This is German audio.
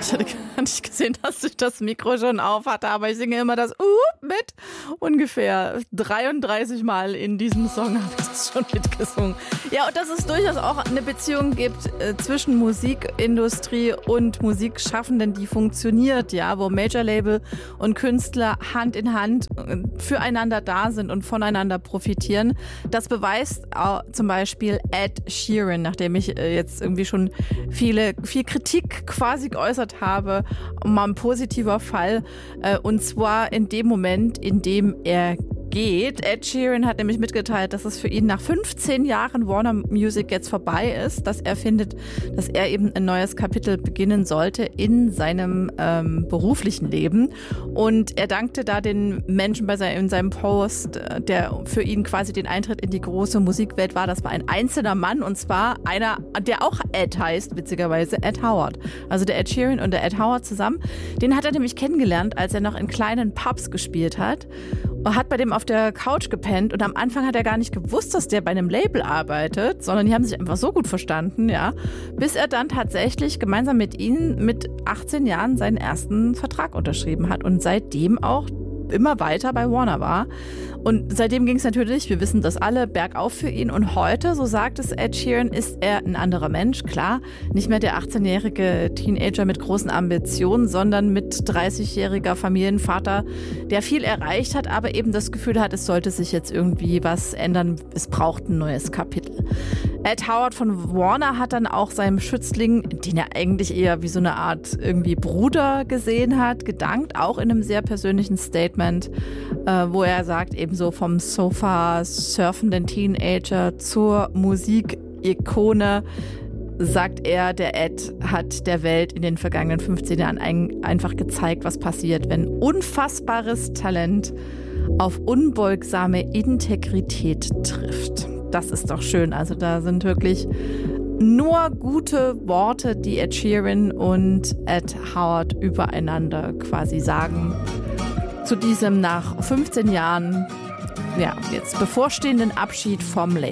Ich hatte gar nicht gesehen, dass ich das Mikro schon auf hatte, aber ich singe immer das mit. Ungefähr 33 Mal in diesem Song habe ich das schon mitgesungen. Ja, und dass es durchaus auch eine Beziehung gibt zwischen Musikindustrie und Musikschaffenden, die funktioniert, ja, wo Major-Label und Künstler Hand in Hand füreinander da sind und voneinander profitieren. Das beweist auch zum Beispiel Ed Sheeran, nachdem ich jetzt irgendwie schon viel Kritik quasi geäußert habe, mal ein positiver Fall, und zwar in dem Moment, in dem er geht. Ed Sheeran hat nämlich mitgeteilt, dass es für ihn nach 15 Jahren Warner Music jetzt vorbei ist, dass er findet, dass er eben ein neues Kapitel beginnen sollte in seinem beruflichen Leben. Und er dankte da den Menschen in seinem Post, der für ihn quasi den Eintritt in die große Musikwelt war. Das war ein einzelner Mann, und zwar einer, der auch Ed heißt, witzigerweise Ed Howard. Also der Ed Sheeran und der Ed Howard zusammen. Den hat er nämlich kennengelernt, als er noch in kleinen Pubs gespielt hat. Und hat bei dem auf der Couch gepennt, und am Anfang hat er gar nicht gewusst, dass der bei einem Label arbeitet, sondern die haben sich einfach so gut verstanden, ja, bis er dann tatsächlich gemeinsam mit ihnen mit 18 Jahren seinen ersten Vertrag unterschrieben hat und seitdem auch immer weiter bei Warner war. Und seitdem ging es natürlich, wir wissen das alle, bergauf für ihn. Und heute, so sagt es Ed Sheeran, ist er ein anderer Mensch. Klar, nicht mehr der 18-jährige Teenager mit großen Ambitionen, sondern mit 30-jähriger Familienvater, der viel erreicht hat, aber eben das Gefühl hat, es sollte sich jetzt irgendwie was ändern. Es braucht ein neues Kapitel. Ed Howard von Warner hat dann auch seinem Schützling, den er eigentlich eher wie so eine Art irgendwie Bruder gesehen hat, gedankt, auch in einem sehr persönlichen Statement, wo er sagt, ebenso vom Sofa surfenden Teenager zur Musikikone, sagt er, der Ed hat der Welt in den vergangenen 15 Jahren einfach gezeigt, was passiert, wenn unfassbares Talent auf unbeugsame Integrität trifft. Das ist doch schön. Also da sind wirklich nur gute Worte, die Ed Sheeran und Ed Howard übereinander quasi sagen. Zu diesem nach 15 Jahren jetzt bevorstehenden Abschied vom Label.